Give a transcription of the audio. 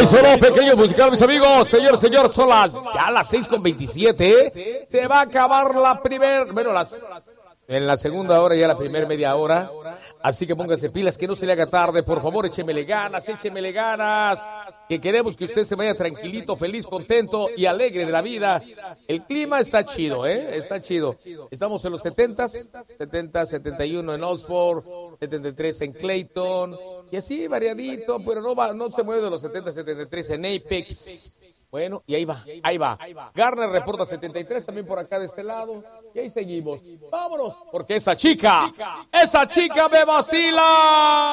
ahí se va, pequeño musical, mis amigos. Señor, son las 6:27, ¿eh? Se va a acabar en la segunda hora, ya la primera media hora. Así que pónganse pilas, que no se le haga tarde. Por favor, échemele ganas. Que queremos que usted se vaya tranquilito, feliz, contento y alegre de la vida. El clima está chido, está chido. Estamos en los 70, 71 en Oxford, 73 en Clayton. Y así variadito, pero no se mueve de los 70, 73 en Apex. Bueno, y ahí va. Garner reporta 73 también por acá de este lado. Y ahí seguimos. Vámonos, porque esa chica me vacila.